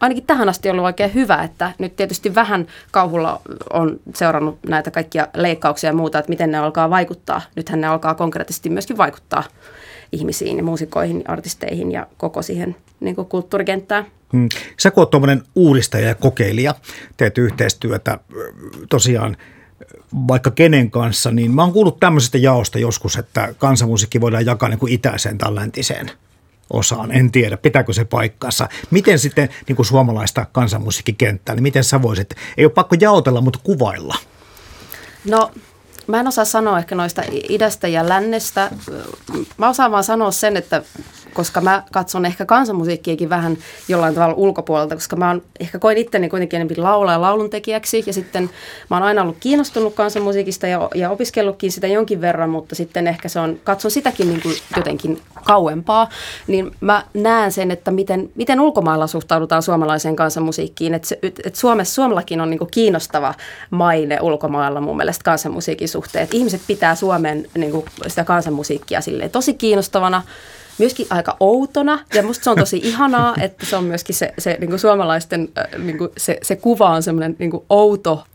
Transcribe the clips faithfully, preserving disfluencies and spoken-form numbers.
ainakin tähän asti ollut oikein hyvä, että nyt tietysti vähän kauhulla on seurannut näitä kaikkia leikkauksia ja muuta, että miten ne alkaa vaikuttaa. Nythän ne alkaa konkreettisesti myöskin vaikuttaa ihmisiin ja muusikoihin, artisteihin ja koko siihen niin kuin kulttuurikenttään. Hmm. Sä kun oot tuommoinen uudistaja ja kokeilija, teet yhteistyötä tosiaan vaikka kenen kanssa, niin mä oon kuullut tämmöisestä jaosta joskus, että kansanmusiikki voidaan jakaa niin kuin itäiseen tai läntiseen osaan. En tiedä, pitääkö se paikkansa. Miten sitten niin kuin suomalaista kansanmusiikkikenttää, niin miten sä voisit, ei ole pakko jaotella, mutta kuvailla? No mä en osaa sanoa ehkä noista idästä ja lännestä. Mä osaan vaan sanoa sen, että koska mä katson ehkä kansanmusiikkiakin vähän jollain tavalla ulkopuolelta, koska mä oon ehkä koin itteni kuitenkin enemmän laulaa ja lauluntekijäksi ja sitten mä oon aina ollut kiinnostunut kansanmusiikista ja, ja opiskellutkin sitä jonkin verran, mutta sitten ehkä se on, katson sitäkin niin kuin jotenkin kauempaa, niin mä näen sen, että miten, miten ulkomailla suhtaudutaan suomalaiseen kansanmusiikkiin, että, että Suomessa, Suomellakin on niin kuin kiinnostava maine ulkomailla mun mielestä kansanmusiikin suhteen, että ihmiset pitää Suomen niin kuin sitä kansanmusiikkia silleen tosi kiinnostavana, myöskin aika outona, ja musta se on tosi ihanaa, että se on myöskin se, se niin kuin suomalaisten, niin kuin se, se kuva on semmoinen niin kuin outo,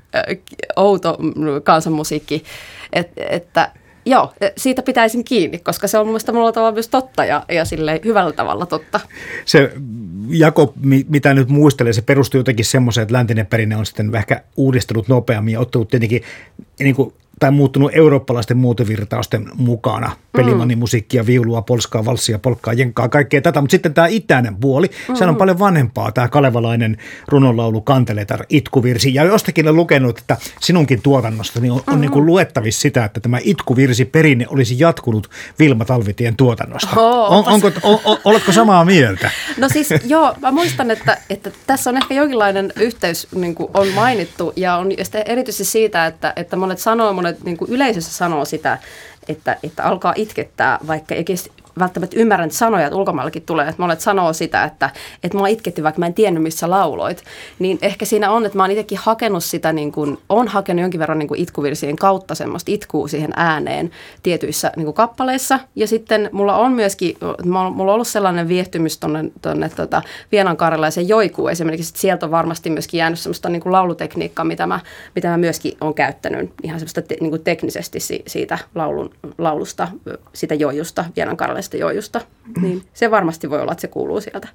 outo kansanmusiikki, Et, että joo, siitä pitäisin kiinni, koska se on mun mielestä monella tavalla myös totta ja, ja silleen hyvällä tavalla totta. Se jako, mitä nyt muistelee, se perustuu jotenkin semmoiseen, että läntinen perinne on sitten ehkä uudistunut nopeammin ja ottanut tietenkin niin kuin tai muuttunut eurooppalaisten muotovirtausten mukana. Pelimannimusiikkia, viulua, polskaa, valssia, polkkaa, jenkkaa, kaikkea tätä. Mutta sitten tämä itäinen puoli, mm-hmm. sehän on paljon vanhempaa. Tämä kalevalainen runonlaulu, kanteletar, itkuvirsi. Ja jostakin olen lukenut, että sinunkin tuotannostani on, mm-hmm. on niin kuin luettavissa sitä, että tämä itkuvirsi perinne olisi jatkunut Vilma Talvitien tuotannosta. Oh, on, onko, o, o, oletko samaa mieltä? No siis joo, mä muistan, että, että tässä on ehkä jonkinlainen yhteys niin kuin on mainittu. Ja on erityisesti siitä, että, että monet sanoo, monet niin kuin yleisössä sanoo sitä, että, että alkaa itkettää, vaikka ei välttämättä ymmärrä niitä sanoja, että ulkomaillakin tulee, että monet sanoo sitä, että, että mua itketti, vaikka mä en tiennyt, missä lauloit. Niin ehkä siinä on, että mä oon itsekin hakenut sitä, niin kuin, on hakenut jonkin verran niin kuin itkuvirsien kautta semmoista itkuu siihen ääneen tietyissä niin kuin kappaleissa. Ja sitten mulla on myöskin, mulla on ollut sellainen viehtymys tuonne, tuonne tuota, Vienankarjalaiseen joikuun esimerkiksi, että sieltä on varmasti myöskin jäänyt semmoista niin kuin laulutekniikkaa, mitä mä, mitä mä myöskin olen käyttänyt ihan semmoista te, niin kuin teknisesti siitä laulun, laulusta, siitä joijusta, Vienankarjalaisesta joijusta, niin se varmasti voi olla, että se kuuluu sieltä.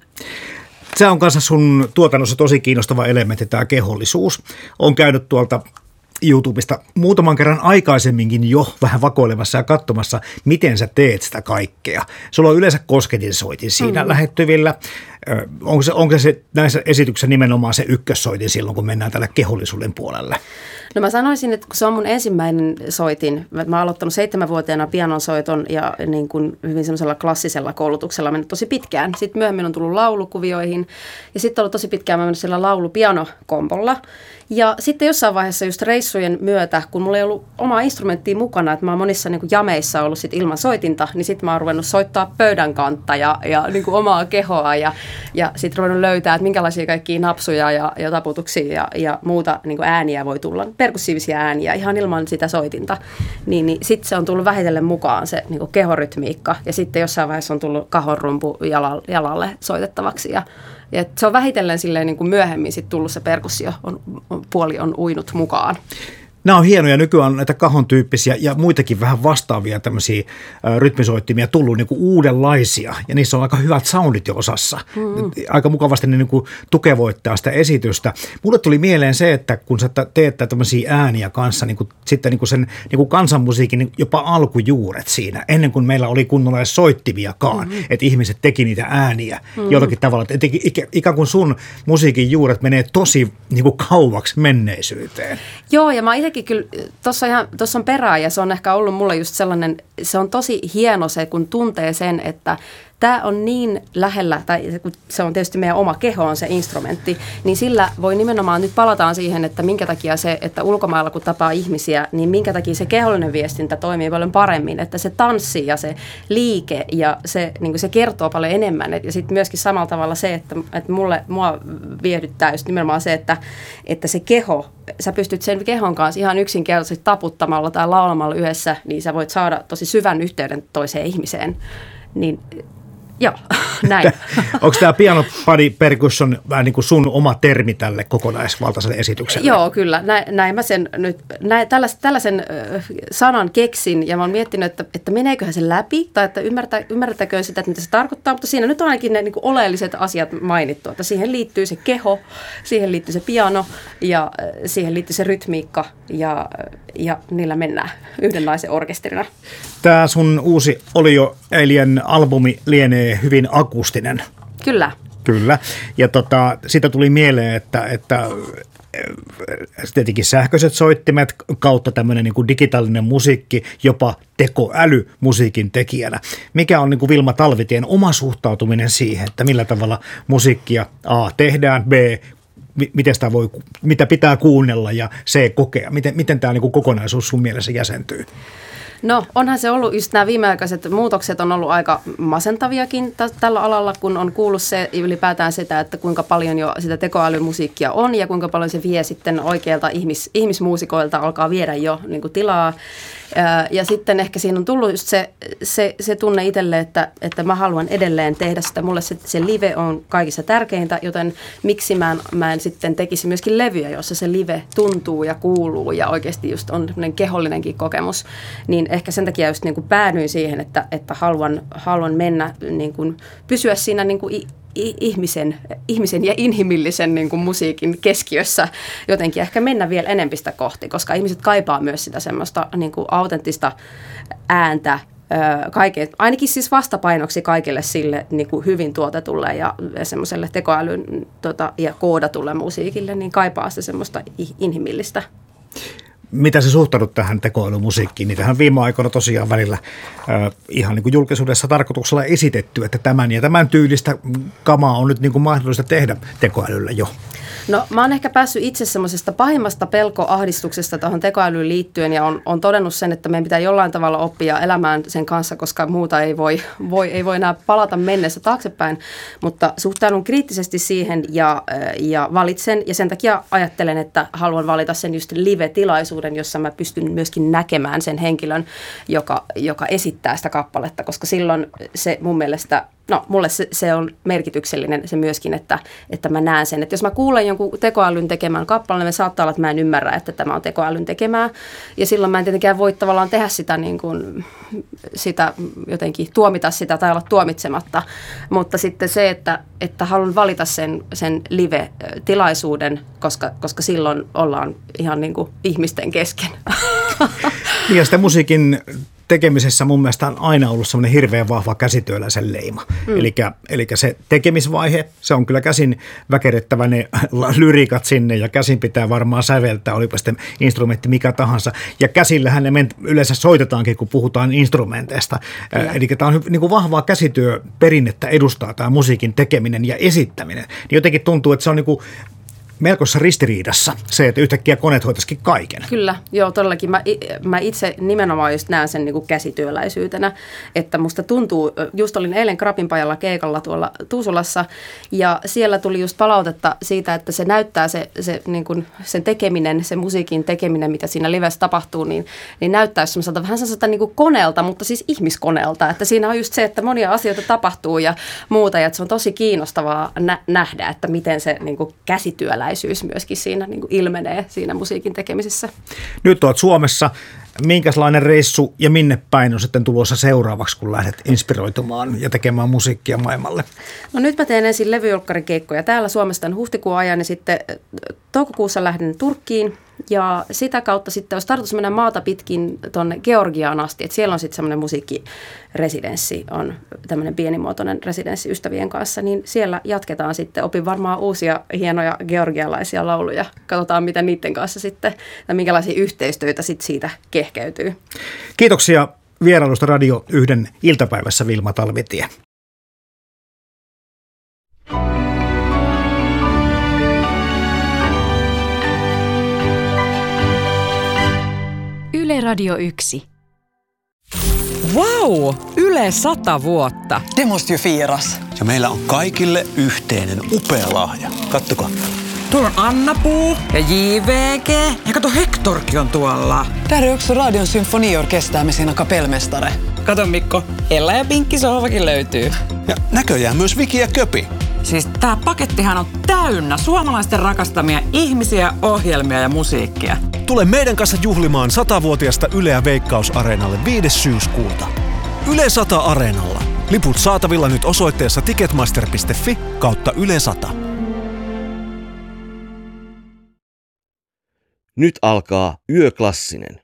Se on kanssa sun tuotannossa tosi kiinnostava elementti, tämä kehollisuus. On käynyt tuolta YouTubesta muutaman kerran aikaisemminkin jo vähän vakoilemassa ja katsomassa, miten sä teet sitä kaikkea. Sulla on yleensä kosketinsoitin siinä mm. lähettyvillä. Onko se, onko se näissä esityksissä nimenomaan se ykkössoitin silloin, kun mennään tälle kehollisuuden puolelle? No mä sanoisin, että kun se on mun ensimmäinen soitin, mä oon aloittanut seitsemänvuotiaana pianonsoiton ja niin kuin hyvin semmoisella klassisella koulutuksella mennyt tosi pitkään. Sitten myöhemmin on tullut laulukuvioihin ja sitten on ollut tosi pitkään mä mennyt sillä laulu-pianokombolla. Ja sitten jossain vaiheessa just reissujen myötä, kun mulla ei ollut omaa instrumenttia mukana, että mä oon monissa niin kuin jameissa ollut sit ilman soitinta, niin sitten mä oon ruvennut soittaa pöydän kantta ja, ja niin kuin omaa kehoa ja, ja sitten ruvennut löytää, että minkälaisia kaikkia napsuja ja, ja taputuksia ja, ja muuta niin kuin ääniä voi tulla, perkussiivisia ääniä ihan ilman sitä soitinta. Niin, niin sitten se on tullut vähitellen mukaan se niin kuin kehorytmiikka ja sitten jossain vaiheessa on tullut kahonrumpu jalalle soitettavaksi ja Ja se on vähitellen silleen niin kuin myöhemmin sit tullut se perkussio on, on, puoli on uinut mukaan. Nämä on hienoja. Nykyään on näitä kahon tyyppisiä ja muitakin vähän vastaavia tämmöisiä ä, rytmisoittimia tullut niin kuin uudenlaisia. Ja niissä on aika hyvät soundit jo osassa. Mm. Aika mukavasti ne niin kuin tukevoittaa sitä esitystä. Mulle tuli mieleen se, että kun sä teet tämmöisiä ääniä kanssa, niin kuin, sitten niin kuin sen niin kuin kansanmusiikin niin jopa alkujuuret siinä, ennen kuin meillä oli kunnolla edes soittimiakaan, mm. että ihmiset teki niitä ääniä mm. jollakin tavalla. Että ikään kuin sun musiikin juuret menee tosi niin kuin kauaksi menneisyyteen. Joo, ja mä itse kyllä, tuossa on perää ja se on ehkä ollut mulle just sellainen, se on tosi hieno se, kun tuntee sen, että tämä on niin lähellä, tai se on tietysti meidän oma keho on se instrumentti, niin sillä voi nimenomaan, nyt palataan siihen, että minkä takia se, että ulkomailla kun tapaa ihmisiä, niin minkä takia se kehollinen viestintä toimii paljon paremmin, että se tanssi ja se liike ja se, niin kuin se kertoo paljon enemmän. Ja sitten myöskin samalla tavalla se, että, että mulle, mua viehdyttää just nimenomaan se, että, että se keho, sä pystyt sen kehon kanssa ihan yksinkertaisesti taputtamalla tai laulamalla yhdessä, niin sä voit saada tosi syvän yhteyden toiseen ihmiseen. Niin Joo, näin. Onko tämä piano body percussion vähän niin kuin sun oma termi tälle kokonaisvaltaiselle esitykselle? Joo, kyllä. Näin, näin mä sen nyt, näin, tällaisen, tällaisen äh, sanan keksin ja mä oon miettinyt, että, että meneeköhän se läpi tai että ymmärtää, ymmärrettäkö sitä, että mitä se tarkoittaa, mutta siinä nyt on ainakin ne niin kuin oleelliset asiat mainittu, että siihen liittyy se keho, siihen liittyy se piano ja äh, siihen liittyy se rytmiikka ja, ja niillä mennään yhden naisen orkesterina. Tämä sun uusi Oli jo eilen albumi lienee hyvin akustinen. Kyllä. Kyllä. Ja tota, siitä tuli mieleen, että, että tietenkin sähköiset soittimet kautta tämmöinen niin kuin digitaalinen musiikki, jopa tekoäly musiikin tekijänä. Mikä on niin kuin Vilma Talvitien oma suhtautuminen siihen, että millä tavalla musiikkia A tehdään, B miten sitä voi, mitä pitää kuunnella ja C kokea? Miten, miten tämä niin kuin kokonaisuus sun mielessä jäsentyy? No onhan se ollut, just nämä viimeaikaiset muutokset on ollut aika masentaviakin t- tällä alalla, kun on kuullut se ylipäätään sitä, että kuinka paljon jo sitä tekoälymusiikkia on ja kuinka paljon se vie sitten oikeilta ihmis, ihmismuusikoilta, alkaa viedä jo niin kuin tilaa. Ja sitten ehkä siinä on tullut just se, se, se tunne itselle, että, että mä haluan edelleen tehdä sitä. Mulle se, se live on kaikissa tärkeintä, joten miksi mä en, mä en sitten tekisi myöskin levyjä, jossa se live tuntuu ja kuuluu ja oikeasti just on semmoinen kehollinenkin kokemus. Niin ehkä sen takia just niin kuin päädyin siihen, että, että haluan, haluan mennä, niin kuin, pysyä siinä niin kuin ihmisen, ihmisen ja inhimillisen niin kuin musiikin keskiössä jotenkin ehkä mennä vielä enemmän sitä kohti, koska ihmiset kaipaa myös sitä semmoista niin kuin autenttista ääntä, Kaiken, ainakin siis vastapainoksi kaikille sille niin kuin hyvin tuotetulle ja semmoiselle tekoälyn tota, ja koodatulle musiikille, niin kaipaa sitä semmoista inhimillistä. Mitä sä suhtaudut tähän tekoälymusiikkiin? Niitähän viime aikoina tosiaan välillä äh, ihan niin kuin julkisuudessa tarkoituksella esitetty, että tämän ja tämän tyylistä kamaa on nyt niin kuin mahdollista tehdä tekoälyllä jo. No mä oon ehkä päässyt itse semmoisesta pahimmasta pelkoahdistuksesta tuohon tekoälyyn liittyen ja on, on todennut sen, että meidän pitää jollain tavalla oppia elämään sen kanssa, koska muuta ei voi, voi, ei voi enää palata mennessä taaksepäin, mutta suhtaudun kriittisesti siihen ja, ja valitsen ja sen takia ajattelen, että haluan valita sen just live-tilaisuuden, jossa mä pystyn myöskin näkemään sen henkilön, joka, joka esittää sitä kappaletta, koska silloin se mun mielestä No, mulle se, se on merkityksellinen se myöskin, että, että mä näen sen. Että jos mä kuulen jonkun tekoälyn tekemään kappaleen, niin me saattaa olla, että mä en ymmärrä, että tämä on tekoälyn tekemää. Ja silloin mä en tietenkään voi tavallaan tehdä sitä, niin kuin, sitä jotenkin tuomita sitä tai olla tuomitsematta. Mutta sitten se, että, että haluan valita sen, sen live-tilaisuuden, koska, koska silloin ollaan ihan niin kuin ihmisten kesken. Ja sitä musiikin tekemisessä mun mielestä on aina ollut semmoinen hirveän vahva käsityöläisen leima. Mm. Eli se tekemisvaihe, se on kyllä käsin väkerettävä ne lyriikat sinne ja käsin pitää varmaan säveltää, olipa sitten instrumentti mikä tahansa. Ja käsillähän ne yleensä soitetaankin, kun puhutaan instrumenteista. Kyllä. Eli tämä on niin kuin vahvaa käsityöperinnettä edustaa tämä musiikin tekeminen ja esittäminen. Niin jotenkin tuntuu, että se on niin kuin melkoisessa ristiriidassa se, että yhtäkkiä koneet hoitaisikin kaiken. Kyllä, joo todellakin. Mä, mä itse nimenomaan just näen sen niin kuin käsityöläisyytenä, että musta tuntuu, just olin eilen Krapinpajalla keikalla tuolla Tuusulassa ja siellä tuli just palautetta siitä, että se näyttää se, se niin kuin sen tekeminen, se musiikin tekeminen, mitä siinä livessä tapahtuu, niin, niin näyttää semmoiselta vähän semmoiselta niin kuin koneelta, mutta siis ihmiskoneelta, että siinä on just se, että monia asioita tapahtuu ja muuta ja että se on tosi kiinnostavaa nä- nähdä, että miten se niin kuin käsityöläisyys myöskin siinä niin kuin ilmenee siinä musiikin tekemisessä. Nyt olet Suomessa. Minkälainen reissu ja minne päin on sitten tulossa seuraavaksi, kun lähdet inspiroitumaan ja tekemään musiikkia maailmalle? No nyt mä teen ensin levyjulkkarikeikkoja täällä Suomesta huhtikuun ajan ja sitten toukokuussa lähden Turkkiin. Ja sitä kautta sitten olisi tarkoitus mennä maata pitkin tuonne Georgiaan asti, että siellä on sitten semmoinen musiikkiresidenssi, on tämmöinen pienimuotoinen residenssi ystävien kanssa, niin siellä jatketaan sitten, opin varmaan uusia hienoja georgialaisia lauluja, katsotaan mitä niiden kanssa sitten, tai minkälaisia yhteistyötä sitten siitä kehkeytyy. Kiitoksia vierailusta Radio yhden iltapäivässä, Vilma Talvitie. Yle Radio yksi. Wow! Yle sata vuotta. Det måste ju firas. Ja meillä on kaikille yhteinen upea lahja. Kattokaa. Tuolla on Anna-Puu ja J V G. Ja kato, Hectorkin on tuolla. Där är också Radion symfoniorkester med sina kapellmästare. Kato Mikko, Ella ja Pinkki sohvakin löytyy. Ja näköjään myös Viki ja Köpi. Siis tää pakettihan on täynnä suomalaisten rakastamia ihmisiä, ohjelmia ja musiikkia. Tule meidän kanssa juhlimaan satavuotiasta Yleä Veikkaus-areenalle viides syyskuuta. Yle sata Areenalla. Liput saatavilla nyt osoitteessa ticketmaster piste fi kautta Yle sata. Nyt alkaa Yöklassinen.